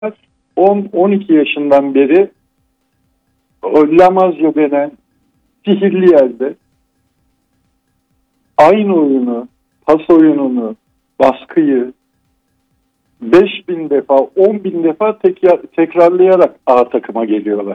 10-12 yaşından beri o Lamazya denen sihirli yerde aynı oyunu, pas oyununu, baskıyı 5.000 defa, 10.000 defa tekrarlayarak A takıma geliyorlar.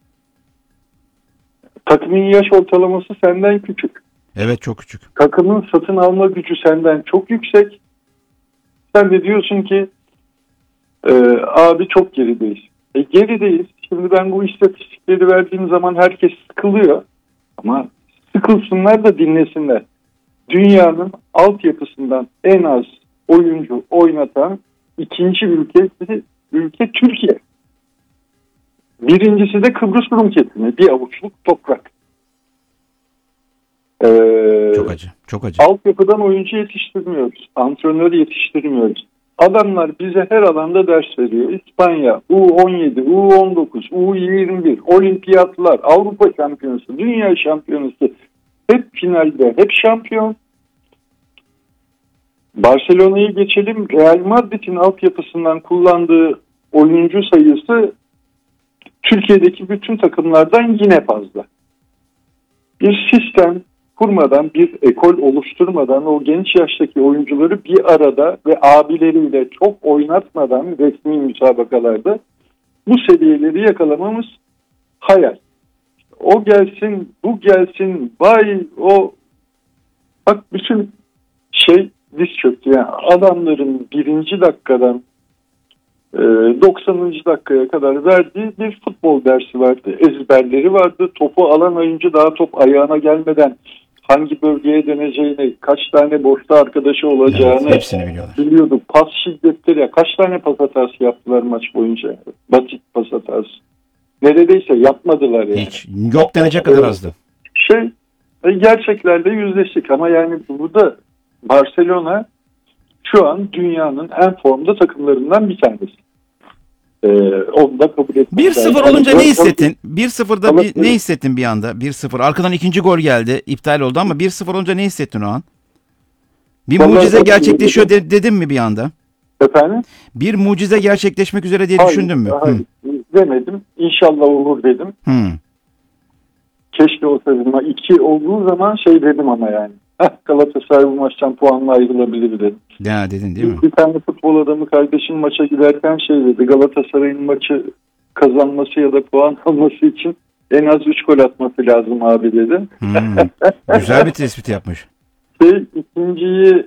Takımın yaş ortalaması senden küçük. Evet, çok küçük. Takımın satın alma gücü senden çok yüksek. Sen de diyorsun ki abi çok gerideyiz. Gerideyiz. Şimdi ben bu istatistikleri verdiğim zaman herkes sıkılıyor. Ama sıkılsınlar da dinlesinler. Dünyanın altyapısından en az oyuncu oynatan ikinci ülke Türkiye. Birincisi de Kıbrıs Rum Kesimi. Bir avuçluk toprak. Çok acı. Çok acı. Altyapıdan oyuncu yetiştirmiyoruz. Antrenör yetiştirmiyoruz. Adamlar bize her alanda ders veriyor. İspanya, U17, U19, U21, olimpiyatlar, Avrupa şampiyonası, dünya şampiyonası. Hep finalde, hep şampiyon. Barcelona'yı geçelim. Real Madrid'in altyapısından kullandığı oyuncu sayısı Türkiye'deki bütün takımlardan yine fazla. Bir sistem kurmadan, bir ekol oluşturmadan o genç yaştaki oyuncuları bir arada ve abileriyle çok oynatmadan resmi müsabakalarda bu seviyeleri yakalamamız hayal. O gelsin, bu gelsin, vay o, bak bütün diz çöktü. Yani adamların birinci dakikadan 90. dakikaya kadar verdiği bir futbol dersi vardı. Ezberleri vardı. Topu alan oyuncu daha top ayağına gelmeden hangi bölgeye döneceğini, kaç tane boşta arkadaşı olacağını biliyorduk. Pas şiddetleri, kaç tane pas hatası yaptılar maç boyunca. Basit pas hatası. Neredeyse yapmadılar yani. Hiç. Yok denecek kadar azdı. Gerçeklerle yüzleştik ama yani burada Barcelona şu an dünyanın en formda takımlarından bir tanesi. Onu da kabul ettim. 1-0 olunca ne hissettin? 1-0'da ne hissettin bir anda? 1-0. Arkadan ikinci gol geldi. İptal oldu ama 1-0 olunca ne hissettin o an? Bir mucize gerçekleşiyor dedim mi bir anda? Efendim? Bir mucize gerçekleşmek üzere diye düşündün mü? Hayır, demedim. İnşallah olur dedim. Keşke olsa dedim. 2 olduğu zaman dedim ama yani. Galatasaray bu maçtan puanla ayrılabilir dedim. Ya dedin değil mi? Bir tane futbol adamı kardeşim maça giderken dedi. Galatasaray'ın maçı kazanması ya da puan alması için en az 3 gol atması lazım abi dedi. Güzel bir tespit yapmış. İkinciyi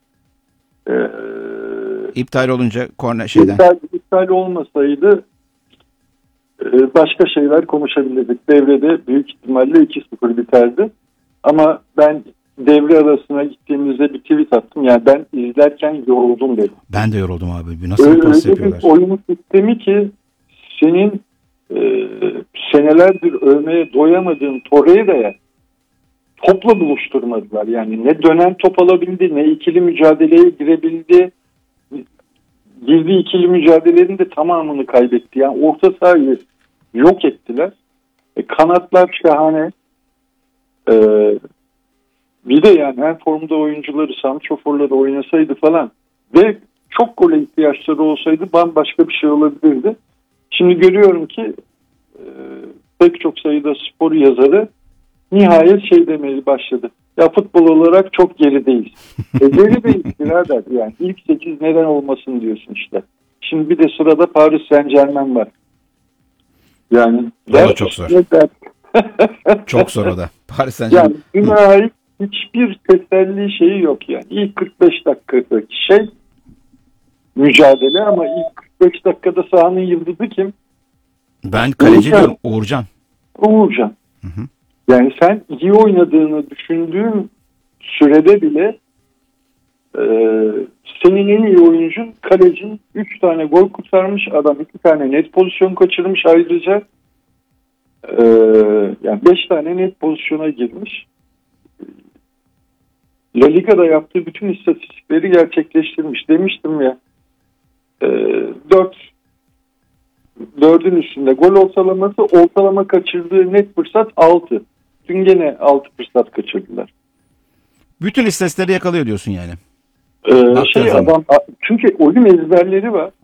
iptal olunca iptal olmasaydı başka şeyler konuşabilirdik. Devrede büyük ihtimalle 2-0 biterdi. Ama ben devre arasına gittiğimizde bir tweet attım. Yani ben izlerken yoruldum dedim. Ben de yoruldum abi. Nasıl bir pas yapıyorlar? Bir oyun sistemi ki senin senelerdir övmeye doyamadığın Torreira'ya topla buluşturmadılar. Yani ne dönen top alabildi, ne ikili mücadeleye girebildi. Girdiği ikili mücadelelerin de tamamını kaybetti. Yani orta sahayı yok ettiler. Kanatlar şahane. Bir de yani en formda oyuncuları, santroforları oynasaydı falan ve çok gole ihtiyaçları olsaydı bambaşka bir şey olabilirdi. Şimdi görüyorum ki pek çok sayıda spor yazarı nihayet demeye başladı. Ya futbol olarak çok gerideyiz. Gerideyiz birader yani. İlk 8 neden olmasın diyorsun işte. Şimdi bir de sırada Paris Saint-Germain var. Yani o da çok zor. Çok zor o da. Paris Saint-Germain. Yani nihayet hiçbir teselli şeyi yok yani. İlk 45 dakikadaki mücadele ama ilk 45 dakikada sahanın yıldızı kim? Ben kaleci diyorum. Uğurcan. Hı. Yani sen iyi oynadığını düşündüğün sürede bile senin en iyi oyuncun kalecin 3 tane gol kurtarmış, adam 2 tane net pozisyon kaçırmış ayrıca. Yani 5 tane net pozisyona girmiş. La Liga'da yaptığı bütün istatistikleri gerçekleştirmiş. Demiştim ya 4'ün üstünde gol ortalama kaçırdığı net fırsat 6. Dün gene 6 fırsat kaçırdılar. Bütün istatistikleri yakalıyor diyorsun yani. Adam çünkü oyun ezberleri var.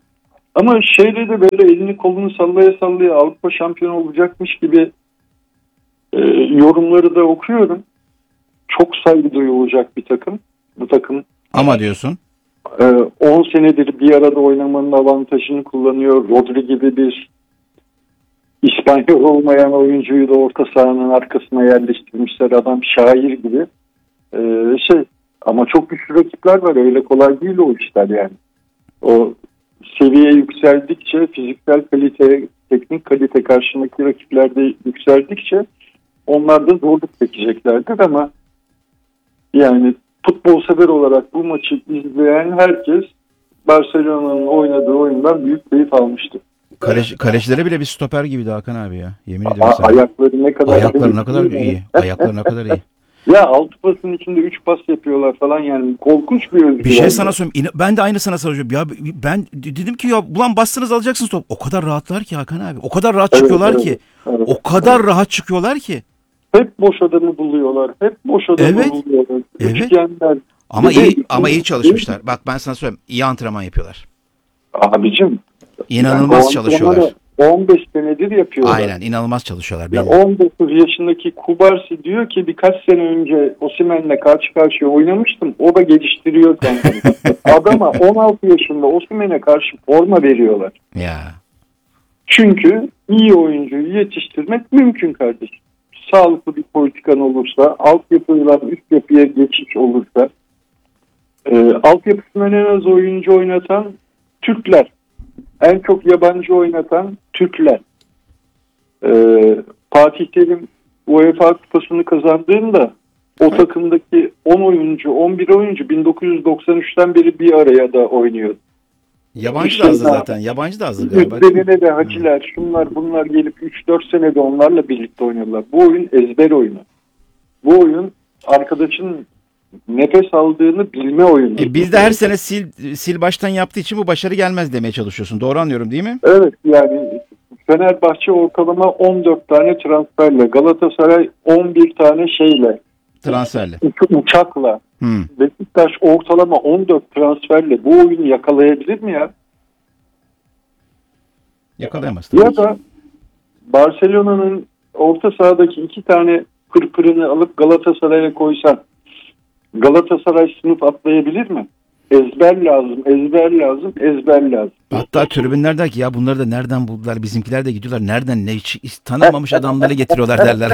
Ama şeyde de böyle elini kolunu sallaya sallaya Avrupa şampiyonu olacakmış gibi yorumları da okuyorum. Çok saygı duyulacak bir takım. Bu takım Ama diyorsun. 10 senedir bir arada oynamanın avantajını kullanıyor. Rodri gibi bir İspanyol olmayan oyuncuyu da orta sahanın arkasına yerleştirmişler. Adam şair gibi. Ama çok güçlü rakipler var. Öyle kolay değil o işler yani. O seviye yükseldikçe, fiziksel kalite, teknik kalite karşındaki rakiplerde yükseldikçe onlar da zorluk çekeceklerdir ama yani futbol sever olarak bu maçı izleyen herkes Barcelona'nın oynadığı oyundan büyük keyif almıştı. Kalecileri bile bir stoper gibiydi Hakan abi ya. Yemin ediyorum sana. Ayakları ne kadar iyi. Ayakları ne kadar iyi. Ya 6 pasın içinde 3 pas yapıyorlar falan yani korkunç bir özgüven. Bir şey sana söyleyeyim. Ben de aynı sana söyleyeceğim. Ya ben dedim ki ya ulan bassanız alacaksınız top. O kadar rahatlar ki Hakan abi. O kadar rahat çıkıyorlar ki. Evet. O kadar rahat çıkıyorlar ki. Hep boş adamı buluyorlar. Buluyorlar. Evet. Ama iyi çalışmışlar. Bak ben sana söyleyeyim. İyi antrenman yapıyorlar. Abicim. İnanılmaz çalışıyorlar. 15 senedir yapıyorlar. Aynen, inanılmaz çalışıyorlar. Ya 19 yaşındaki Kubarsi diyor ki birkaç sene önce Osimhen'le karşı karşıya oynamıştım. O da geliştiriyor kendini. Adama 16 yaşında Osimhen'e karşı forma veriyorlar. Ya. Çünkü iyi oyuncuyu yetiştirmek mümkün kardeşim. Sağlıklı bir politikan olursa, altyapıdan üst yapıya geçiş olursa, altyapısından en az oyuncu oynatan Türkler. En çok yabancı oynatan Türkler. Fatih Terim UEFA Kupası'nı kazandığında o takımdaki 10 oyuncu, 11 oyuncu 1993'ten beri bir araya da oynuyor. Yabancı da azdı zaten. Yabancı da azdı galiba. Üzerine de Haciler, şunlar bunlar gelip 3-4 senede onlarla birlikte oynuyorlar. Bu oyun ezber oyunu. Bu oyun arkadaşın nefes aldığını bilme oyunu. Biz de her sene sil baştan yaptığı için bu başarı gelmez demeye çalışıyorsun. Doğru anlıyorum değil mi? Evet yani Fenerbahçe ortalama 14 tane transferle, Galatasaray 11 tane transferle. Uçakla. Beşiktaş ortalama 14 transferle bu oyunu yakalayabilir mi ya? Yakalayamaz. Ya da Barcelona'nın orta sahadaki 2 tane pırpırını alıp Galatasaray'a koysan Galatasaray sınıf atlayabilir mi? Ezber lazım. Hatta tribünler der ki ya bunları da nereden buldular? Bizimkiler de gidiyorlar. Nereden hiç tanımamış adamları getiriyorlar derler.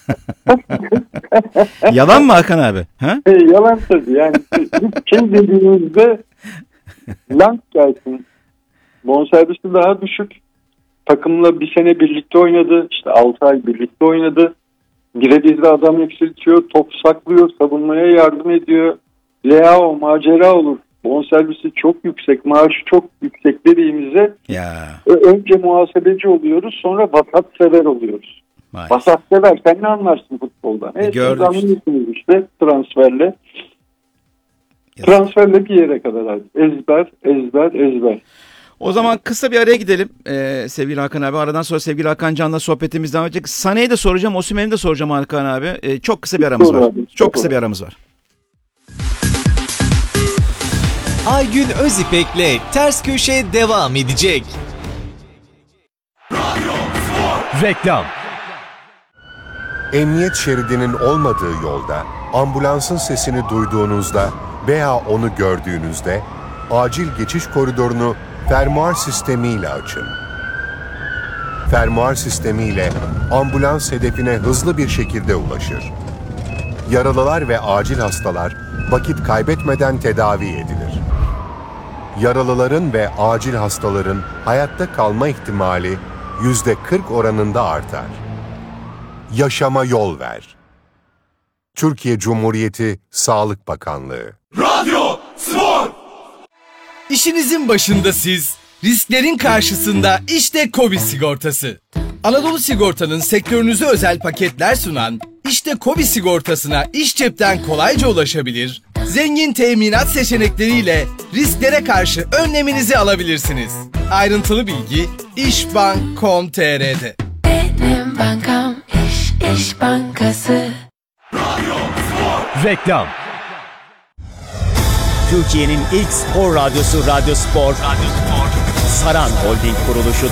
Yalan mı Hakan abi? Ha? Yalan tabii. Yani dediğimizde Lang gelsin. Bonservisi daha düşük. Takımla bir sene birlikte oynadı. İşte 6 ay birlikte oynadı. Birebir de adam eksiltiyor. Top saklıyor. Savunmaya yardım ediyor. Leao macera olur. Bonservisi çok yüksek. Maaşı çok yüksek dediğimizde önce muhasebeci oluyoruz. Sonra vasat sever oluyoruz. Maalesef. Vasat sever. Sen ne anlarsın futboldan? Gördük anlıyorsunuz işte transferle. Transferle bir yere kadar abi. Ezber. O zaman kısa bir araya gidelim sevgili Hakan abi. Aradan sonra sevgili Hakan Can'la sohbetimiz devam edecek. Sané'yi de soracağım, Osimhen'i de soracağım Hakan abi. Çok kısa bir aramız var. Abi, çok kısa bir aramız var. Aygün Özipek'le Ters Köşe devam edecek. Reklam. Emniyet şeridinin olmadığı yolda ambulansın sesini duyduğunuzda veya onu gördüğünüzde acil geçiş koridorunu fermuar sistemiyle açın. Fermuar sistemiyle ambulans hedefine hızlı bir şekilde ulaşır. Yaralılar ve acil hastalar vakit kaybetmeden tedavi edilir. Yaralıların ve acil hastaların hayatta kalma ihtimali %40 oranında artar. Yaşama yol ver. Türkiye Cumhuriyeti Sağlık Bakanlığı. Radyo Spor! İşinizin başında siz, risklerin karşısında işte KOBİ sigortası. Anadolu Sigorta'nın sektörünüze özel paketler sunan işte KOBİ sigortasına iş cepten kolayca ulaşabilir, zengin teminat seçenekleriyle risklere karşı önleminizi alabilirsiniz. Ayrıntılı bilgi işbank.com.tr'de. Benim bankam İş Bankası. Reklam. Türkiye'nin ilk spor radyosu Radyo Spor. Saran Holding kuruluşu